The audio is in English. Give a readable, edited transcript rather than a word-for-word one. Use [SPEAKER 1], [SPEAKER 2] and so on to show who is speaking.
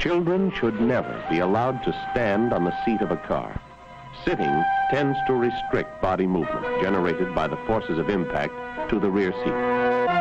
[SPEAKER 1] Children should never be allowed to stand on the seat of a car. Sitting tends to restrict body movement generated by the forces of impact to the rear seat.